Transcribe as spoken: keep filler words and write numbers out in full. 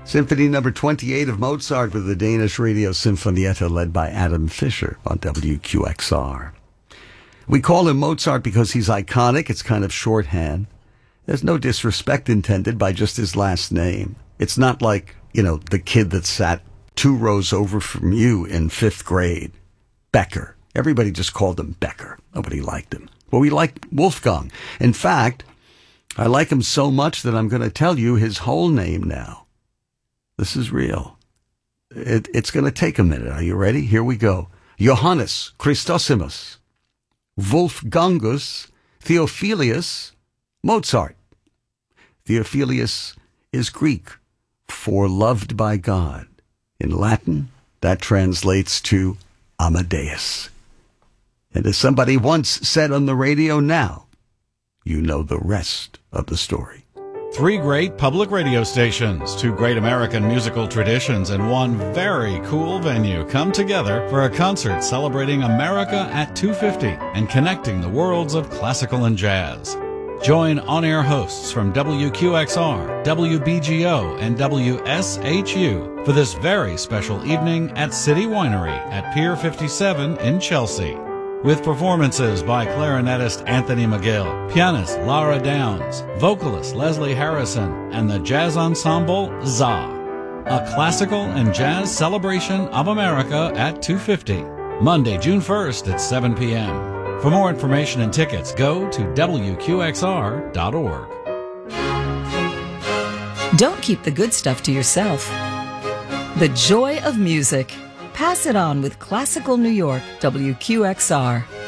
Symphony number twenty-eight of Mozart with the Danish Radio Sinfonietta led by Adam Fisher on W Q X R. We call him Mozart because he's iconic. It's kind of shorthand. There's no disrespect intended by just his last name. It's not like, you know, the kid that sat two rows over from you in fifth grade. Becker. Everybody just called him Becker. Nobody liked him. Well, we like Wolfgang. In fact, I like him so much that I'm going to tell you his whole name now. This is real. It, it's going to take a minute. Are you ready? Here we go. Johannes Christosimus Wolfgangus Theophilus Mozart. Theophilus is Greek for loved by God. In Latin, that translates to Amadeus. And as somebody once said on the radio, now you know the rest of the story. Three great public radio stations, two great American musical traditions, and one very cool venue come together for a concert celebrating America at two fifty and connecting the worlds of classical and jazz. Join on-air hosts from W Q X R, W B G O, and W S H U for this very special evening at City Winery at Pier fifty-seven in Chelsea. With performances by clarinetist Anthony McGill, pianist Lara Downs, vocalist Leslie Harrison, and the jazz ensemble Za. A classical and jazz celebration of America at two fifty, Monday, June first at seven p.m. For more information and tickets, go to W Q X R dot org. Don't keep the good stuff to yourself. The joy of music. Pass it on with Classical New York, W Q X R.